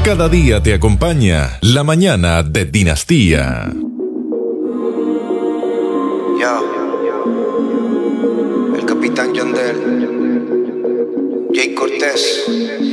Cada día te acompaña la mañana de Dinastía. El capitán Yandel, Jay Cortés.